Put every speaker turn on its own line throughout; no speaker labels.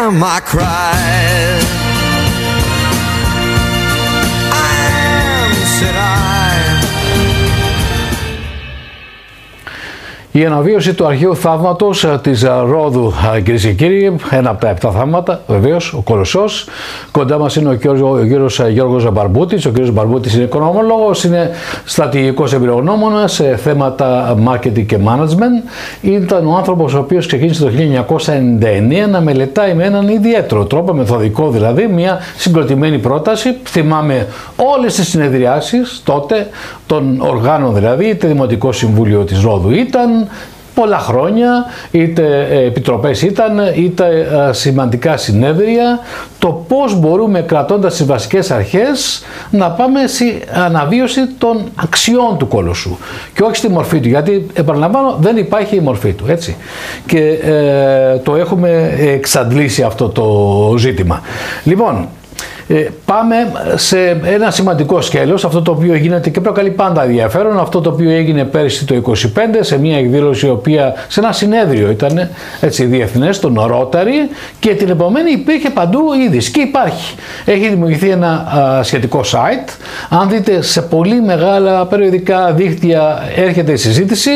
my cries. I am, said I.
Η αναβίωση του αρχαίου θαύματος της Ρόδου, κυρίες και κύριοι, ένα από τα 7 θαύματα, βεβαίως, ο Κολοσσός. Κοντά μας είναι ο κύριος Γιώργος Μπαρμπούτης. Ο κύριος Μπαρμπούτης είναι οικονομολόγος, είναι στρατηγικός εμπειρογνώμονας σε θέματα marketing και management. Ήταν ο άνθρωπος ο οποίος ξεκίνησε το 1999 να μελετάει με έναν ιδιαίτερο τρόπο, μεθοδικό δηλαδή, μια συγκροτημένη πρόταση. Θυμάμαι όλες τις συνεδριάσεις τότε, των οργάνων δηλαδή, είτε Δημοτικό Συμβούλιο της Ρόδου ήταν, πολλά χρόνια, είτε επιτροπές ήταν, είτε σημαντικά συνέδρια, το πώς μπορούμε, κρατώντας τις βασικές αρχές, να πάμε σε αναβίωση των αξιών του Κολοσσού και όχι στη μορφή του, γιατί επαναλαμβάνω δεν υπάρχει η μορφή του, έτσι, και το έχουμε εξαντλήσει αυτό το ζήτημα. Λοιπόν, πάμε σε ένα σημαντικό σκέλος, αυτό το οποίο γίνεται και προκαλεί πάντα ενδιαφέρον, αυτό το οποίο έγινε πέρυσι το 25 σε μια εκδήλωση, η οποία σε ένα συνέδριο ήταν, έτσι, διεθνές, στον Rotary, και την επομένη υπήρχε παντού είδηση και υπάρχει. Έχει δημιουργηθεί ένα σχετικό site. Αν δείτε σε πολύ μεγάλα περιοδικά δίκτυα έρχεται η συζήτηση.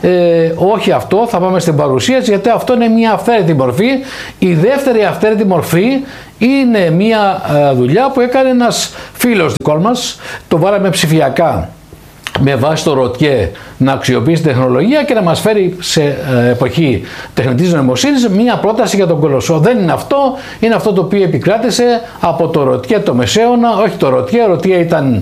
Όχι αυτό, θα πάμε στην παρουσίαση, γιατί αυτό είναι μια αυθαίρετη μορφή. Η δεύτερη αυθαίρετη μορφή είναι μια δουλειά που έκανε ένας φίλος δικός μας, το βάλαμε ψηφιακά με βάση το ρωτιέ να αξιοποιήσει τεχνολογία και να μας φέρει σε εποχή τεχνητής νοημοσύνης μια πρόταση για τον Κολοσσό. Δεν είναι αυτό, είναι αυτό το οποίο επικράτησε από το ρωτιέ το μεσαίωνα, όχι το ρωτιέ ήταν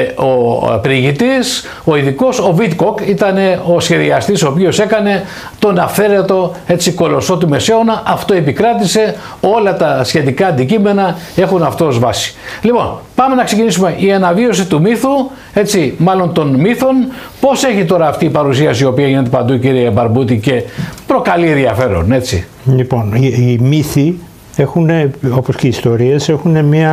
ο περιηγητής, ο ειδικός, ο Βίτκοκ ήταν ο σχεδιαστής, ο οποίος έκανε τον αυθαίρετο, έτσι, Κολοσσό του μεσαίωνα. Αυτό επικράτησε, όλα τα σχετικά αντικείμενα έχουν αυτό ως βάση. Λοιπόν, πάμε να ξεκινήσουμε η αναβίωση του μύθου, έτσι, μάλλον των μύθων. Πώς έχει τώρα αυτή η παρουσίαση, η οποία γίνεται παντού, κύριε Μπαρμπούτη, και προκαλεί ενδιαφέρον, έτσι?
Λοιπόν, οι μύθοι έχουν, όπως και οι ιστορίες, έχουν μια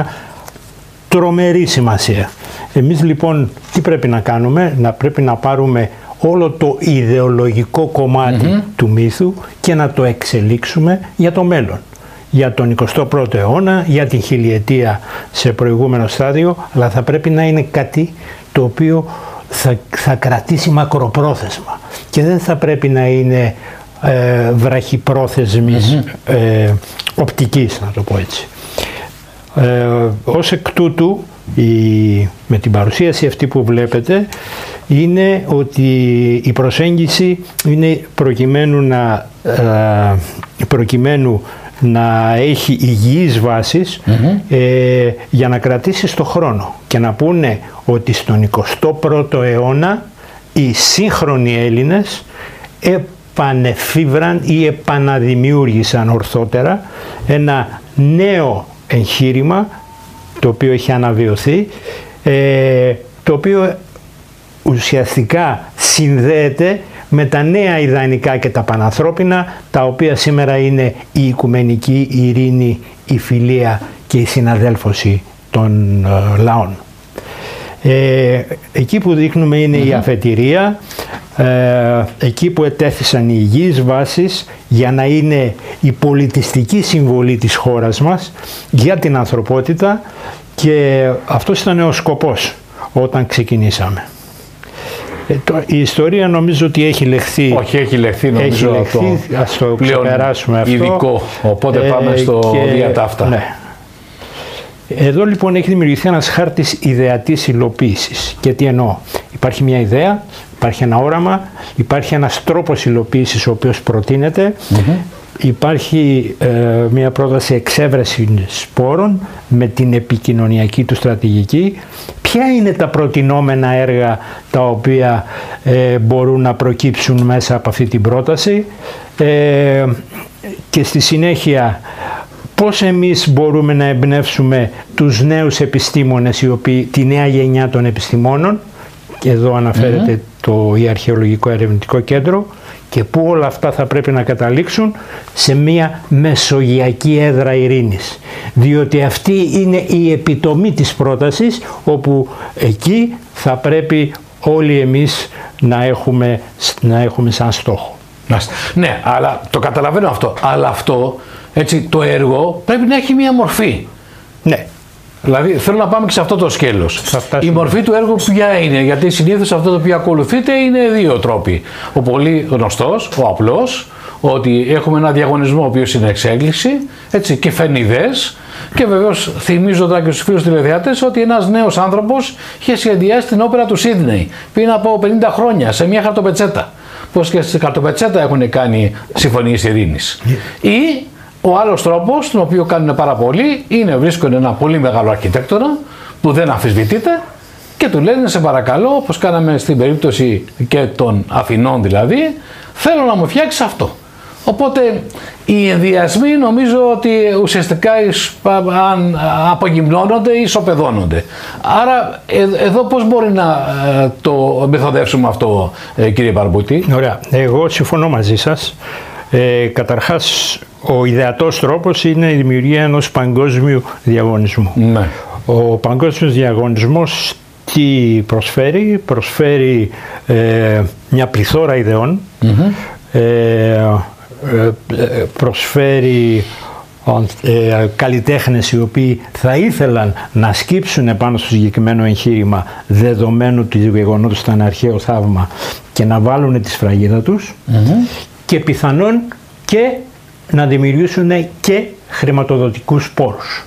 τρομερή σημασία. Εμείς λοιπόν τι πρέπει να κάνουμε? Πρέπει να πάρουμε όλο το ιδεολογικό κομμάτι του μύθου και να το εξελίξουμε για το μέλλον. Για τον 21ο αιώνα, για την χιλιετία σε προηγούμενο στάδιο, αλλά θα πρέπει να είναι κάτι το οποίο θα κρατήσει μακροπρόθεσμα και δεν θα πρέπει να είναι βραχυπρόθεσμης οπτικής, να το πω έτσι. Ως εκ τούτου, με την παρουσίαση αυτή που βλέπετε, είναι ότι η προσέγγιση είναι προκειμένου να έχει υγιείς βάσεις για να κρατήσει στο χρόνο και να πούνε ότι στον 21ο αιώνα οι σύγχρονοι Έλληνες επανεφίβραν ή επαναδημιούργησαν ορθότερα ένα νέο εγχείρημα το οποίο έχει αναβιωθεί, το οποίο ουσιαστικά συνδέεται με τα νέα ιδανικά και τα πανανθρώπινα, τα οποία σήμερα είναι η οικουμενική ειρήνη, η φιλία και η συναδέλφωση των λαών. Εκεί που δείχνουμε είναι η αφετηρία, εκεί που ετέθησαν οι υγιείς βάσεις για να είναι η πολιτιστική συμβολή της χώρας μας για την ανθρωπότητα, και αυτός ήταν ο σκοπός όταν ξεκινήσαμε. Η ιστορία νομίζω ότι έχει λεχθεί.
Όχι, έχει λεχθεί, νομίζω.
Έχει λεχθεί, ας το ξεπεράσουμε αυτό.
Ειδικό, οπότε πάμε στο διατάφτα.
Ναι. Εδώ λοιπόν έχει δημιουργηθεί ένας χάρτης ιδεατής υλοποίησης. Και τι εννοώ? Υπάρχει μια ιδέα, υπάρχει ένα όραμα, υπάρχει ένας τρόπος υλοποίησης ο οποίος προτείνεται, υπάρχει μια πρόταση εξέβρεσης σπόρων με την επικοινωνιακή του στρατηγική. Ποια είναι τα προτινόμενα έργα τα οποία μπορούν να προκύψουν μέσα από αυτή την πρόταση, και στη συνέχεια πώς εμείς μπορούμε να εμπνεύσουμε τους νέους επιστήμονες, τη νέα γενιά των επιστημόνων, και εδώ αναφέρεται το Αρχαιολογικό Ερευνητικό Κέντρο, και που όλα αυτά θα πρέπει να καταλήξουν σε μια μεσογειακή έδρα ειρήνης. Διότι αυτή είναι η επιτομή της πρότασης, όπου εκεί θα πρέπει όλοι εμείς να έχουμε σαν στόχο.
Ναι, αλλά το καταλαβαίνω αυτό. Αλλά αυτό, έτσι, το έργο πρέπει να έχει μία μορφή.
Ναι.
Δηλαδή θέλω να πάμε και σε αυτό το σκέλος. Η μορφή του έργου ποια είναι? Γιατί συνήθως αυτό το οποίο ακολουθείται είναι δύο τρόποι. Ο πολύ γνωστός, ο απλός, ότι έχουμε ένα διαγωνισμό ο οποίος είναι εξέλιξη, έτσι, και φέρνει ιδέες. Και βεβαίως θυμίζω τώρα και στους φίλους τηλεθεατές ότι ένας νέος άνθρωπος είχε σχεδιάσει την όπερα του Σίδνεϊ πριν από 50 χρόνια σε μια χαρτοπετσέτα. Πως και στη χαρτοπετσέτα έχουν κάνει συμφωνίες ειρήνης. Ή ο άλλος τρόπος, τον οποίο κάνουν πάρα πολύ, είναι βρίσκουν ένα πολύ μεγάλο αρχιτέκτονα που δεν αμφισβητείται και του λένε σε παρακαλώ, όπως κάναμε στην περίπτωση και των Αθηνών δηλαδή, θέλω να μου φτιάξεις αυτό. Οπότε οι ενδιασμοί νομίζω ότι ουσιαστικά απογυμνώνονται ή ισοπεδώνονται. Άρα εδώ πώς μπορεί να το μεθοδεύσουμε αυτό, κύριε Μπαρμπούτη?
Ωραία. Εγώ συμφωνώ μαζί σας. Καταρχάς, ο ιδεατός τρόπος είναι η δημιουργία ενός παγκόσμιου διαγωνισμού.
Ναι.
Ο παγκόσμιος διαγωνισμός τι προσφέρει? Προσφέρει μια πληθώρα ιδεών, προσφέρει καλλιτέχνες οι οποίοι θα ήθελαν να σκύψουν πάνω στο συγκεκριμένο εγχείρημα δεδομένου του γεγονότος ήταν αρχαίο θαύμα και να βάλουν τη σφραγίδα τους και πιθανόν και να δημιουργήσουν και χρηματοδοτικούς πόρους.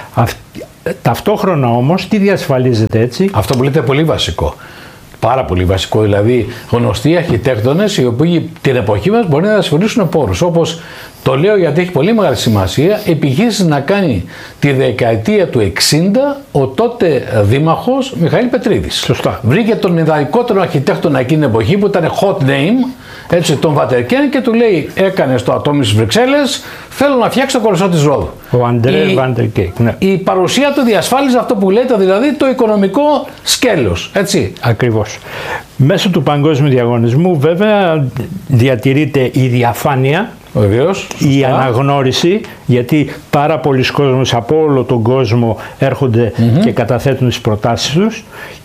Ταυτόχρονα όμως τι διασφαλίζεται έτσι?
Αυτό που λέτε πολύ βασικό. Πάρα πολύ βασικό, δηλαδή γνωστοί αρχιτέκτονες οι οποίοι την εποχή μας μπορεί να διασφαλίσουν πόρους. Όπως το λέω γιατί έχει πολύ μεγάλη σημασία, επιχείρησε να κάνει τη δεκαετία του 60 ο τότε δήμαρχος Μιχαήλ Πετρίδης.
Σωστά.
Βρήκε τον ιδανικότερο αρχιτέκτονα εκείνη την εποχή που ήταν hot name, έτσι, τον Βατερκέν, και του λέει: έκανε το ατόμι στις Βρυξέλλες, θέλω να φτιάξω το Κολοσσό της Ρόδου.
Ο Αντρέ Βαντερκέν. Ναι.
Η παρουσία του διασφάλιζε αυτό που λέτε, δηλαδή το οικονομικό σκέλος. Έτσι.
Ακριβώς. Μέσω του παγκόσμιου διαγωνισμού βέβαια διατηρείται η διαφάνεια,
βεβαίως,
η αναγνώριση, γιατί πάρα πολλοί κόσμος από όλο τον κόσμο έρχονται και καταθέτουν τις προτάσεις τους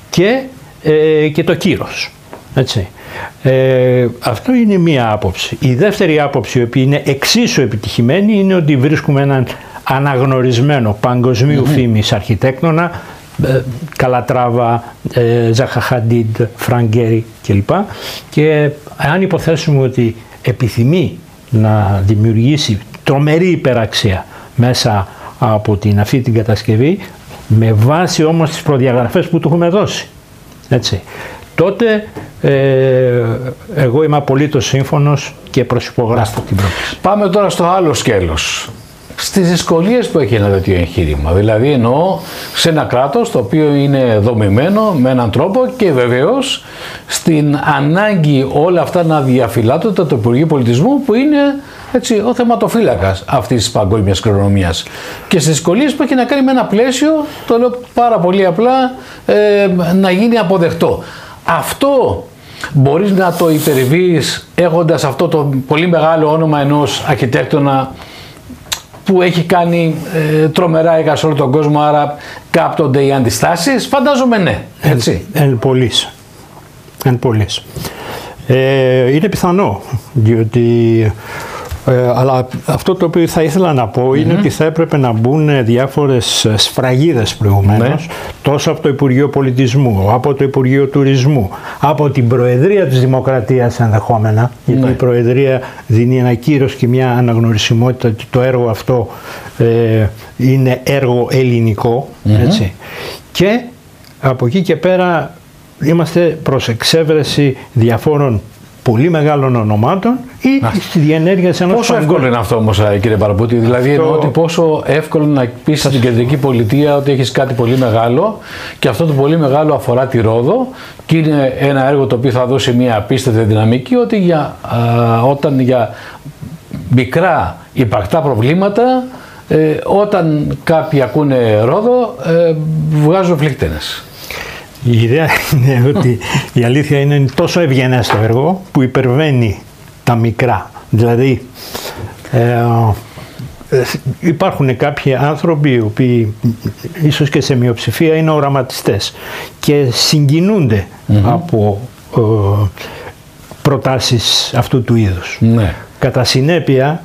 και το κύρος. Έτσι. Αυτό είναι μία άποψη. Η δεύτερη άποψη, η οποία είναι εξίσου επιτυχημένη, είναι ότι βρίσκουμε έναν αναγνωρισμένο παγκοσμίου φήμης αρχιτέκτονα, Καλατράβα, Ζάχα Χαντίντ, Φρανκ Γκέρι κλπ. Και αν υποθέσουμε ότι επιθυμεί να δημιουργήσει τρομερή υπεραξία μέσα από αυτή την κατασκευή, με βάση όμως τις προδιαγραφές που του έχουμε δώσει, έτσι, τότε εγώ είμαι απολύτως σύμφωνος και προσυπογράφω την πρόταση.
Πάμε τώρα στο άλλο σκέλος. Στις δυσκολίες που έχει ένα τέτοιο εγχείρημα. Δηλαδή εννοώ σε ένα κράτος το οποίο είναι δομημένο με έναν τρόπο και βεβαίως στην ανάγκη όλα αυτά να διαφυλάττονται το Υπουργείο Πολιτισμού που είναι, έτσι, ο θεματοφύλακας αυτής της παγκόσμιας κληρονομιάς. Και στις δυσκολίες που έχει να κάνει με ένα πλαίσιο, το λέω πάρα πολύ απλά, να γίνει αποδεκτό. Αυτό μπορείς να το υπερβείς έχοντας αυτό το πολύ μεγάλο όνομα ενός αρχιτέκτονα που έχει κάνει τρομερά έργα σε όλο τον κόσμο, άρα κάπτονται οι αντιστάσεις? Φαντάζομαι ναι, έτσι.
Εν πολλής. Είναι πιθανό, διότι αλλά αυτό το οποίο θα ήθελα να πω είναι ότι θα έπρεπε να μπουν διάφορες σφραγίδες προηγουμένως, τόσο από το Υπουργείο Πολιτισμού, από το Υπουργείο Τουρισμού, από την Προεδρία της Δημοκρατίας ενδεχόμενα, γιατί η Προεδρία δίνει ένα κύρος και μια αναγνωρισιμότητα ότι το έργο αυτό είναι έργο ελληνικό, έτσι. Και από εκεί και πέρα είμαστε προς εξέβρεση διαφόρων πολύ μεγάλων ονομάτων ή στη διενέργεια σε ένας
πόσο εύκολο είναι αυτό όμως, κύριε Μπαρμπούτη? Δηλαδή εννοώ ότι πόσο εύκολο να πείσεις την κεντρική πολιτεία ότι έχεις κάτι πολύ μεγάλο και αυτό το πολύ μεγάλο αφορά τη Ρόδο και είναι ένα έργο το οποίο θα δώσει μια απίστευτη δυναμική, ότι όταν για μικρά υπαρκτά προβλήματα, όταν κάποιοι ακούνε Ρόδο, βγάζουν φλίκτενες.
Η ιδέα είναι ότι η αλήθεια είναι τόσο ευγενές το έργο που υπερβαίνει τα μικρά. Δηλαδή υπάρχουν κάποιοι άνθρωποι οι οποίοι ίσως και σε μειοψηφία είναι οραματιστές και συγκινούνται από προτάσεις αυτού του είδους.
Ναι.
Κατά συνέπεια,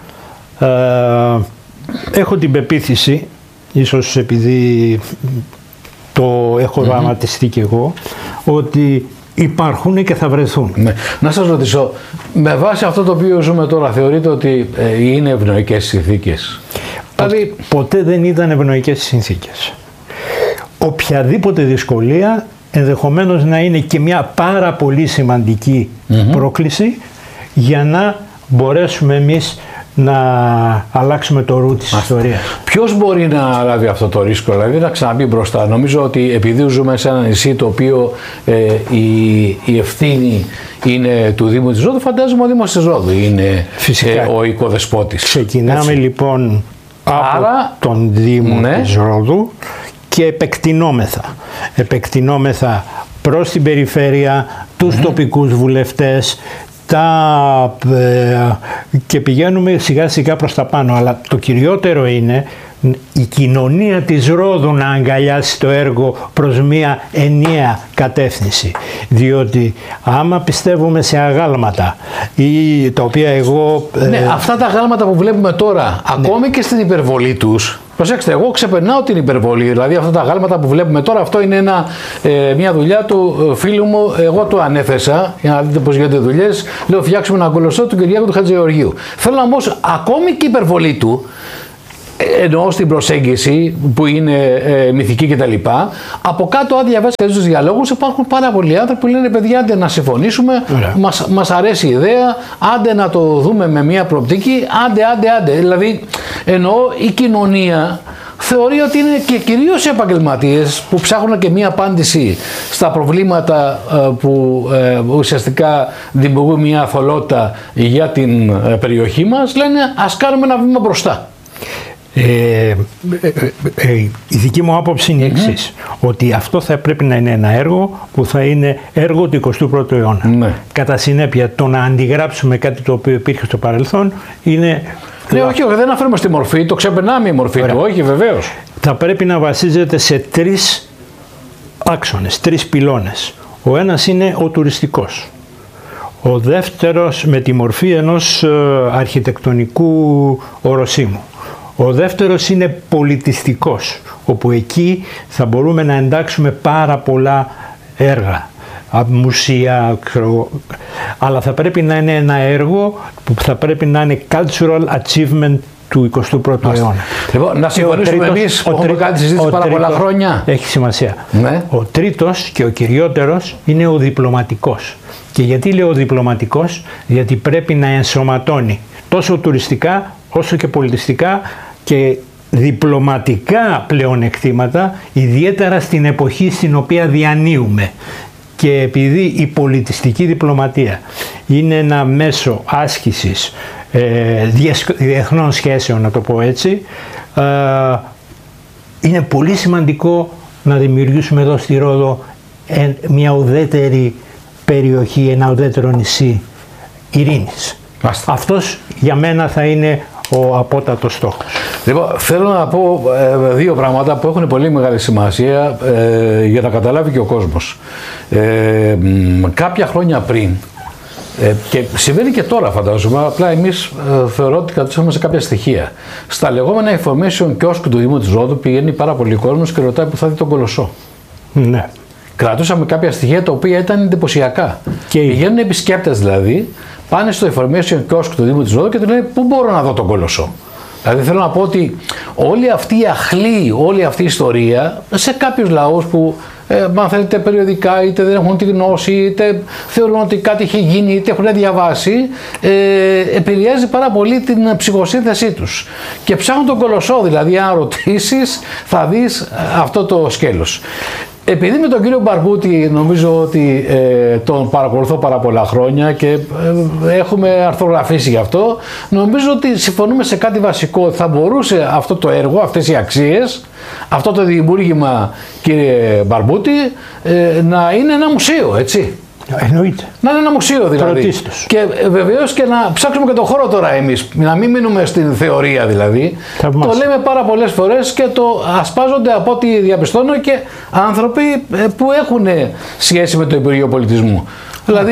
έχω την πεποίθηση, ίσως επειδή το έχω δραματιστεί κι εγώ, ότι υπάρχουν και θα βρεθούν.
Ναι. Να σας ρωτήσω, με βάση αυτό το οποίο ζούμε τώρα, θεωρείτε ότι είναι ευνοϊκές συνθήκες? Δηλαδή...
Ποτέ δεν ήταν ευνοϊκές συνθήκες. Οποιαδήποτε δυσκολία ενδεχομένως να είναι και μια πάρα πολύ σημαντική πρόκληση για να μπορέσουμε εμείς να αλλάξουμε το ρου της ιστορίας.
Ποιος μπορεί να λάβει αυτό το ρίσκο, δηλαδή να ξαναμπεί μπροστά? Νομίζω ότι επειδή ζούμε σε ένα νησί το οποίο η ευθύνη είναι του Δήμου της Ρόδου, φαντάζομαι ο Δήμος της Ρόδου είναι ο οικοδεσπότης.
Ξεκινάμε λοιπόν από τον Δήμο της Ρόδου και επεκτηνόμεθα προς την περιφέρεια, τους τοπικούς βουλευτές, και πηγαίνουμε σιγά σιγά προς τα πάνω. Αλλά το κυριότερο είναι η κοινωνία της Ρόδου να αγκαλιάσει το έργο προς μια ενιαία κατεύθυνση. Διότι άμα πιστεύουμε σε αγάλματα ή τα οποία εγώ...
Ναι, αυτά τα αγάλματα που βλέπουμε τώρα, ακόμη και στην υπερβολή τους, προσέξτε, εγώ ξεπερνάω την υπερβολή. Δηλαδή αυτά τα αγάλματα που βλέπουμε τώρα, αυτό είναι μια δουλειά του φίλου μου. Εγώ το ανέθεσα για να δείτε πώς γίνονται δουλειές. Λέω φτιάξουμε ένα κολοσσό του Κυριάκου του Χατζηγεωργίου. Θέλω να πω, ακόμη και η υπερβολή του, εννοώ στην προσέγγιση που είναι μυθική κτλ. Από κάτω, αν διαβάσει κανείς τους διαλόγους, υπάρχουν πάρα πολλοί άνθρωποι που λένε: παιδιά, άντε να συμφωνήσουμε, μας αρέσει η ιδέα, άντε να το δούμε με μια προοπτική, άντε. Δηλαδή, εννοώ η κοινωνία θεωρεί ότι είναι και κυρίως οι επαγγελματίες που ψάχνουν και μια απάντηση στα προβλήματα που ουσιαστικά δημιουργούν μια αθωλότητα για την περιοχή μας, λένε ας κάνουμε ένα βήμα μπροστά.
Η δική μου άποψη είναι η εξής, ότι αυτό θα πρέπει να είναι ένα έργο που θα είναι έργο του 21ου αιώνα.
Ναι.
Κατά συνέπεια, το να αντιγράψουμε κάτι το οποίο υπήρχε στο παρελθόν είναι...
Ναι, όχι, δεν αναφέρουμε στη μορφή, το ξεπερνάμε η μορφή του, όχι βεβαίως.
Θα πρέπει να βασίζεται σε 3 άξονες, 3 πυλώνες. Ο ένας είναι ο τουριστικός. Ο δεύτερος με τη μορφή ενός αρχιτεκτονικού οροσίμου. Ο δεύτερος είναι πολιτιστικός, όπου εκεί θα μπορούμε να εντάξουμε πάρα πολλά έργα, μουσεία, αλλά θα πρέπει να είναι ένα έργο που θα πρέπει να είναι cultural achievement του 21ου αιώνα.
Λοιπόν, να συμφωνήσουμε εμείς που έχουμε κάνει τη συζήτηση πάρα πολλά χρόνια.
Έχει σημασία.
Ναι.
Ο τρίτος και ο κυριότερος είναι ο διπλωματικός. Και γιατί λέω διπλωματικός? Γιατί πρέπει να ενσωματώνει τόσο τουριστικά όσο και πολιτιστικά και διπλωματικά πλεονεκτήματα, ιδιαίτερα στην εποχή στην οποία διανύουμε. Και επειδή η πολιτιστική διπλωματία είναι ένα μέσο άσκησης διεθνών σχέσεων, να το πω έτσι, είναι πολύ σημαντικό να δημιουργήσουμε εδώ στη Ρόδο μια ουδέτερη περιοχή, ένα ουδέτερο νησί ειρήνης. Αυτός για μένα θα είναι ο απότατος στόχος.
Λοιπόν, θέλω να πω 2 πράγματα που έχουν πολύ μεγάλη σημασία για να καταλάβει και ο κόσμος. Κάποια χρόνια πριν, και συμβαίνει και τώρα φαντάζομαι, απλά εμείς θεωρώ ότι κατούσαμε σε κάποια στοιχεία. Στα λεγόμενα information kiosk του Δήμου της Ρόδου πηγαίνει πάρα πολύ κόσμος και ρωτάει που θα δει τον Κολοσσό.
Ναι.
Κρατούσαμε κάποια στοιχεία τα οποία ήταν εντυπωσιακά. Πηγαίνουν επισκέπτες δηλαδή, πάνε στο information kiosk του Δήμου της Ρόδου και του λένε πού μπορώ να δω τον Κολοσσό. Δηλαδή θέλω να πω ότι όλη αυτή η αχλή, όλη αυτή η ιστορία σε κάποιους λαούς που αν θέλετε περιοδικά είτε δεν έχουν τη γνώση είτε θεωρούν ότι κάτι έχει γίνει είτε έχουν διαβάσει, επηρεάζει πάρα πολύ την ψυχοσύνθεσή τους και ψάχνουν τον Κολοσσό, δηλαδή αν ρωτήσεις θα δεις αυτό το σκέλος. Επειδή με τον κύριο Μπαρμπούτη νομίζω ότι τον παρακολουθώ πάρα πολλά χρόνια και έχουμε αρθρογραφήσει γι' αυτό, νομίζω ότι συμφωνούμε σε κάτι βασικό. Θα μπορούσε αυτό το έργο, αυτές οι αξίες, αυτό το δημιούργημα, κύριε Μπαρμπούτη, να είναι ένα μουσείο, έτσι.
Εννοείται.
Να είναι ένα μουσείο δηλαδή.
Πρωτίστως.
Και βεβαίως και να ψάξουμε και τον χώρο τώρα εμείς. Να μην μείνουμε στην θεωρία δηλαδή. Το λέμε πάρα πολλές φορές και το ασπάζονται από ό,τι διαπιστώνω και άνθρωποι που έχουν σχέση με το Υπουργείο Πολιτισμού. Δηλαδή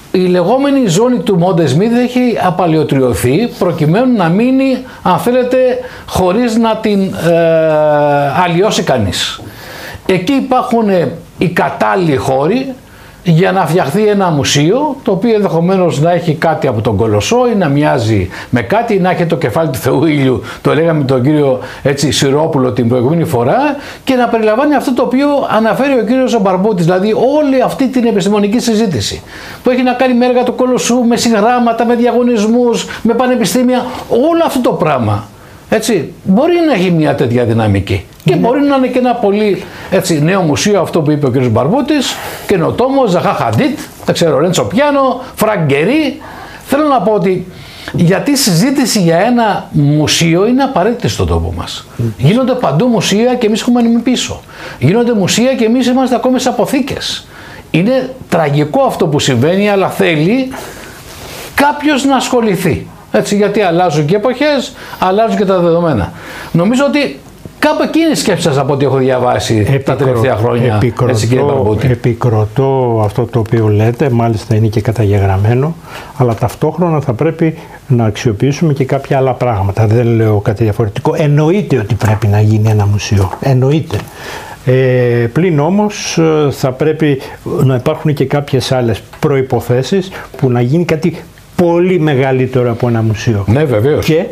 η λεγόμενη ζώνη του Μόντε Σμιθ έχει απαλαιοτριωθεί προκειμένου να μείνει, αν θέλετε, χωρίς να την αλλοιώσει κανείς. Εκεί υπάρχουν οι κατάλληλοι χώροι για να φτιαχθεί ένα μουσείο, το οποίο ενδεχομένως να έχει κάτι από τον Κολοσσό ή να μοιάζει με κάτι, να έχει το κεφάλι του Θεού Ήλιου, το λέγαμε τον κύριο Σιρόπουλο την προηγούμενη φορά, και να περιλαμβάνει αυτό το οποίο αναφέρει ο κύριος Μπαρμπούτης, δηλαδή όλη αυτή την επιστημονική συζήτηση που έχει να κάνει με έργα του Κολοσσού, με συγγράμματα, με διαγωνισμούς, με πανεπιστήμια, όλο αυτό το πράγμα. Έτσι, μπορεί να έχει μια τέτοια δυναμική και μπορεί να είναι και ένα πολύ νέο μουσείο, αυτό που είπε ο κ. Μπαρμπούτης, καινοτόμο, Ζαχά Χαντίτ, δεν ξέρω, Ρέντσο Πιάνο, Φρανκ Γκερί. Θέλω να πω ότι γιατί η συζήτηση για ένα μουσείο είναι απαραίτητη στον τόπο μας. Γίνονται παντού μουσεία και εμείς έχουμε μείνει πίσω. Γίνονται μουσεία και εμείς είμαστε ακόμη σε αποθήκες. Είναι τραγικό αυτό που συμβαίνει, αλλά θέλει κάποιος να ασχοληθεί. Έτσι, γιατί αλλάζουν και εποχές, αλλάζουν και τα δεδομένα. Νομίζω ότι κάπου εκεί είναι η σκέψη σας από ό,τι έχω διαβάσει τα τελευταία χρόνια.
Επικροτώ αυτό το οποίο λέτε, μάλιστα είναι και καταγεγραμμένο, αλλά ταυτόχρονα θα πρέπει να αξιοποιήσουμε και κάποια άλλα πράγματα. Δεν λέω κάτι διαφορετικό. Εννοείται ότι πρέπει να γίνει ένα μουσείο. Εννοείται. Πλην όμως θα πρέπει να υπάρχουν και κάποιες άλλες προϋποθέσεις που να γίνει κάτι πολύ μεγαλύτερο από ένα μουσείο.
Ναι, βεβαίως.
Και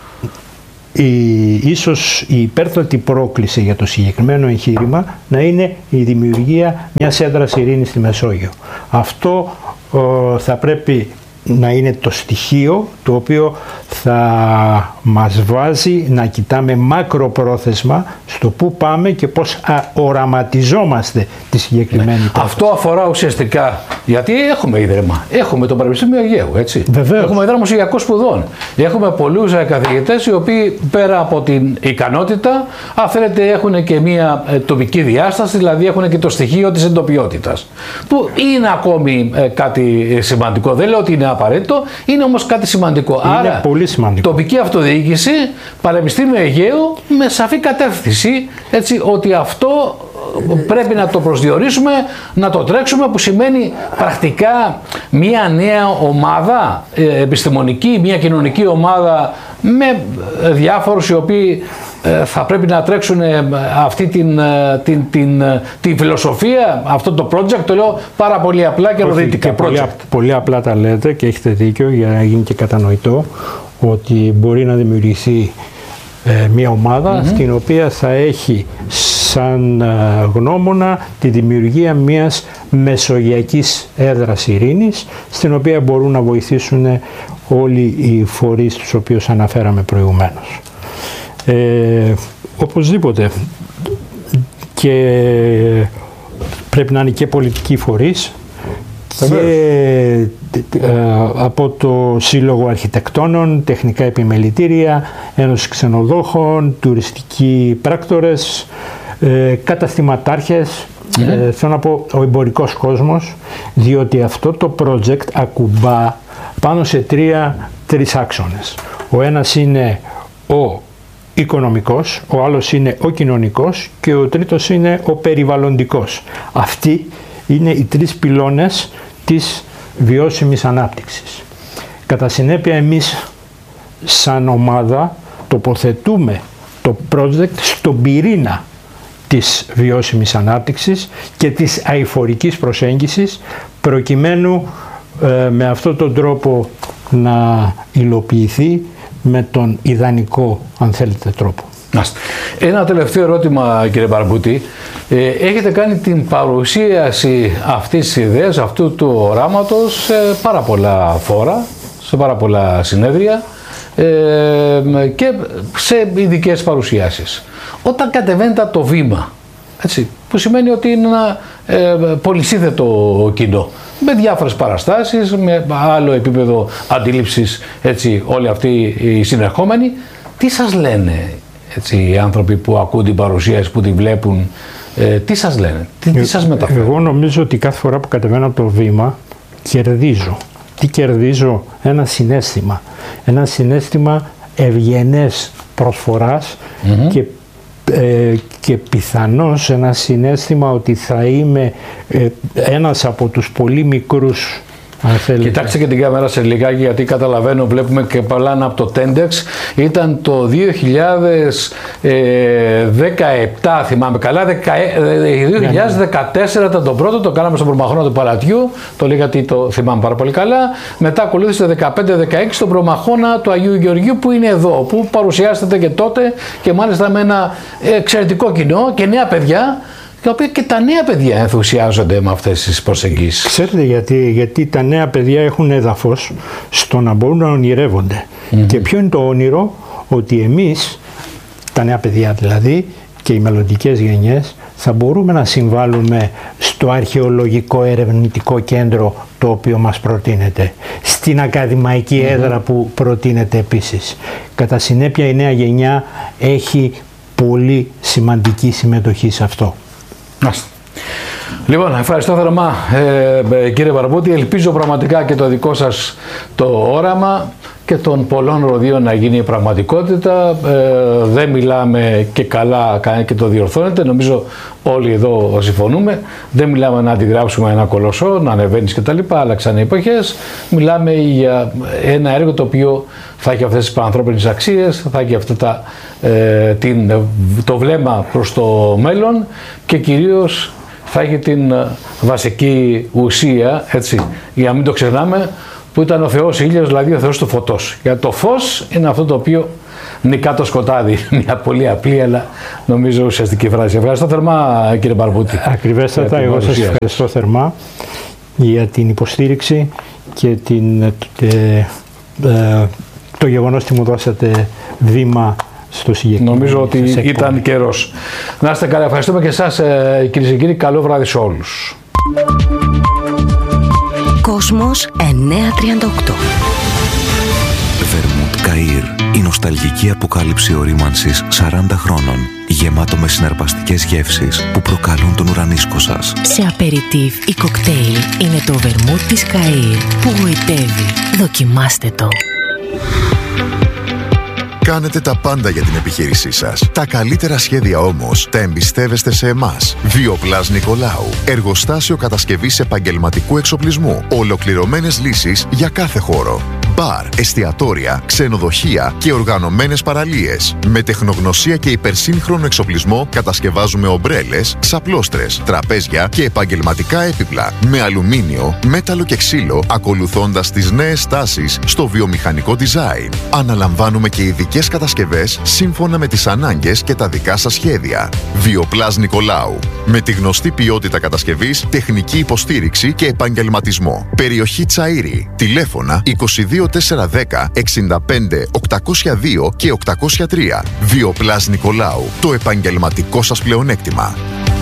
ίσως η υπέρτατη πρόκληση για το συγκεκριμένο εγχείρημα να είναι η δημιουργία μιας έδρας ειρήνης στη Μεσόγειο. Αυτό θα πρέπει να είναι το στοιχείο το οποίο θα μας βάζει να κοιτάμε μακροπρόθεσμα στο πού πάμε και πώς οραματιζόμαστε τη συγκεκριμένη υπόθεση.
Αυτό αφορά ουσιαστικά, γιατί έχουμε ίδρυμα, έχουμε το Πανεπιστήμιο Αιγαίου, έτσι.
Βεβαίως.
Έχουμε ίδρυμα μουσιακών σπουδών, έχουμε πολλούς καθηγητές οι οποίοι πέρα από την ικανότητα, αν θέλετε, έχουν και μια τοπική διάσταση, δηλαδή έχουν και το στοιχείο της εντοπιότητας, που είναι ακόμη κάτι σημαντικό. Δεν λέω ότι είναι απαραίτητο, είναι όμως κάτι σημαντικό.
Είναι
άρα
πολύ σημαντικό.
Τοπική αυτοδιοίκηση, Πανεπιστήμιο Αιγαίου, με σαφή κατεύθυνση, έτσι, ότι αυτό πρέπει να το προσδιορίσουμε, να το τρέξουμε, που σημαίνει πρακτικά μια νέα ομάδα επιστημονική, μια κοινωνική ομάδα με διάφορους οι οποίοι θα πρέπει να τρέξουν αυτή την φιλοσοφία, αυτό το project. Το λέω πάρα πολύ απλά και ροδίτικα.
Πολύ απλά τα λέτε και έχετε δίκιο, για να γίνει και κατανοητό ότι μπορεί να δημιουργηθεί μια ομάδα στην οποία θα έχει σαν γνώμονα τη δημιουργία μιας μεσογειακής έδρας ειρήνης, στην οποία μπορούν να βοηθήσουν όλοι οι φορείς τους οποίους αναφέραμε προηγουμένως. Οπωσδήποτε και πρέπει να είναι και πολιτικοί φορείς και από το Σύλλογο Αρχιτεκτόνων, Τεχνικά Επιμελητήρια, Ένωση Ξενοδόχων, τουριστικοί πράκτορες, καταστηματάρχες, θέλω να πω ο εμπορικός κόσμος, διότι αυτό το project ακουμπά πάνω σε τρεις άξονες. Ο ένας είναι ο οικονομικός, ο άλλος είναι ο κοινωνικός και ο τρίτος είναι ο περιβαλλοντικός. Αυτοί είναι οι τρεις πυλώνες της βιώσιμης ανάπτυξης. Κατά συνέπεια, εμείς σαν ομάδα τοποθετούμε το project στον πυρήνα της βιώσιμης ανάπτυξης και της αειφορικής προσέγγισης, προκειμένου με αυτόν τον τρόπο να υλοποιηθεί με τον ιδανικό, αν θέλετε, τρόπο.
Ένα τελευταίο ερώτημα, κύριε Μπαρμπούτη. Έχετε κάνει την παρουσίαση αυτής της ιδέας, αυτού του οράματος, σε πάρα πολλά φόρα, σε πάρα πολλά συνέδρια και σε ειδικές παρουσιάσεις. Όταν κατεβαίνετε το βήμα, έτσι, που σημαίνει ότι είναι ένα πολυσύνθετο κοινό, με διάφορες παραστάσεις, με άλλο επίπεδο αντίληψης, έτσι, όλοι αυτοί οι συνερχόμενοι, τι σας λένε, έτσι, οι άνθρωποι που ακούν την παρουσίαση, που την βλέπουν, τι σας λένε, τι σας μεταφέρουν?
Εγώ νομίζω ότι κάθε φορά που κατεβαίνω από το βήμα κερδίζω. Τι κερδίζω? Ένα συναίσθημα. Ένα συναίσθημα ευγενές προσφοράς και πιθανώς ένα συναίσθημα ότι θα είμαι ένας από τους πολύ μικρούς
Κοιτάξτε και την κάμερα σε λιγάκι, γιατί καταλαβαίνω, βλέπουμε και πλάνα από το Tendex. Ήταν το 2017, θυμάμαι καλά, 2014 ήταν το πρώτο, το κάναμε στον προμαχώνα του Παλατιού, το λέει γιατί το θυμάμαι πάρα πολύ καλά. Μετά ακολούθησε το 15-16 στον προμαχώνα του Αγίου Γεωργίου που είναι εδώ, που παρουσιάζεται και τότε και μάλιστα με ένα εξαιρετικό κοινό και νέα παιδιά, τα οποία και τα νέα παιδιά ενθουσιάζονται με αυτές τις προσεγγίσεις.
Ξέρετε γιατί τα νέα παιδιά έχουν έδαφος στο να μπορούν να ονειρεύονται. Και ποιο είναι το όνειρο? Ότι εμείς, τα νέα παιδιά δηλαδή και οι μελλοντικές γενιές, θα μπορούμε να συμβάλλουμε στο αρχαιολογικό ερευνητικό κέντρο το οποίο μας προτείνεται, στην ακαδημαϊκή έδρα που προτείνεται επίσης. Κατά συνέπεια η νέα γενιά έχει πολύ σημαντική συμμετοχή σε αυτό.
Λοιπόν, ευχαριστώ θερμά κύριε Μπαρμπούτη. Ελπίζω πραγματικά και το δικό σας το όραμα και των πολλών ροδίων να γίνει πραγματικότητα. Δεν μιλάμε και καλά και το διορθώνετε. Νομίζω όλοι εδώ συμφωνούμε. Δεν μιλάμε να αντιγράψουμε ένα κολοσσό, να ανεβαίνεις κτλ. Άλλαξαν οι εποχές. Μιλάμε για ένα έργο το οποίο θα έχει αυτές τις πανανθρώπινες αξίες, θα έχει αυτά το βλέμμα προς το μέλλον και κυρίως θα έχει την βασική ουσία, έτσι, για να μην το ξεχνάμε, που ήταν ο Θεός ήλιος, δηλαδή ο Θεός του φωτός. Γιατί το φως είναι αυτό το οποίο νικά το σκοτάδι. Μια πολύ απλή, αλλά νομίζω ουσιαστική φράση. Ευχαριστώ θερμά κύριε Μπαρμπούτη.
Ακριβέστατα, εγώ σας ευχαριστώ θερμά για την υποστήριξη και το γεγονός ότι μου δώσατε βήμα στο συγκεκριμένο.
Νομίζω ότι ήταν καιρός. Να είστε καλά. Ευχαριστούμε και εσάς κυρίες και κύριοι. Καλό βράδυ σε όλους.
Κόσμος 938.
Βερμούτ Καΐρ, η νοσταλγική αποκάλυψη ορίμανσης 40 χρόνων, γεμάτο με συναρπαστικές γεύσεις που προκαλούν τον ουρανίσκο σας.
Σε απεριτίβ ή κοκτέιλ είναι το βερμούτ της Καΐρ που γοητεύει. Δοκιμάστε το.
Κάνετε τα πάντα για την επιχείρησή σας. Τα καλύτερα σχέδια όμως τα εμπιστεύεστε σε εμάς. Βιοπλάς Νικολάου. Εργοστάσιο κατασκευής επαγγελματικού εξοπλισμού. Ολοκληρωμένες λύσεις για κάθε χώρο. Μπαρ, εστιατόρια, ξενοδοχεία και οργανωμένες παραλίες. Με τεχνογνωσία και υπερσύγχρονο εξοπλισμό κατασκευάζουμε ομπρέλες, ξαπλώστρες, τραπέζια και επαγγελματικά έπιπλα. Με αλουμίνιο, μέταλλο και ξύλο, ακολουθώντας τις νέες τάσεις στο βιομηχανικό design. Αναλαμβάνουμε και ειδικές κατασκευές σύμφωνα με τις ανάγκες και τα δικά σας σχέδια. Βιοπλάς Νικολάου. Με τη γνωστή ποιότητα κατασκευής, τεχνική υποστήριξη και επαγγελματισμό. Περιοχή Τσαΐρη. Τηλέφωνα 22410 65 802 και 803. Βιοπλάς Νικολάου. Το επαγγελματικό σας πλεονέκτημα.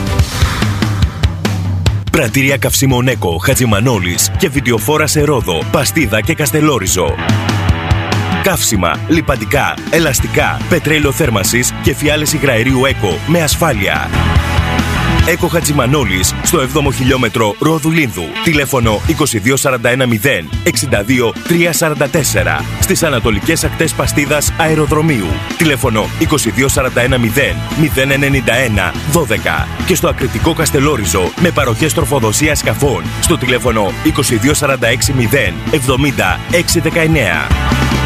Πρατήρια καυσίμων Έκο, Χατζημανόλης και βιντεοφόρα σε Ρόδο, Παστίδα και Καστελόριζο. Καύσιμα, λιπαντικά, ελαστικά, πετρέλαιο θέρμανσης και φιάλες υγραερίου Έκο με ασφάλεια. Έκο Χατζημανόλης στο 7ο χιλιόμετρο Ρόδου Λίνδου. Τηλέφωνο 22410 62 344. Στις ανατολικές ακτές Παστίδας Αεροδρομίου. Τηλέφωνο 22410 091 12. Και στο ακριτικό Καστελόριζο με παροχές τροφοδοσίας σκαφών στο τηλέφωνο 22460 70 619.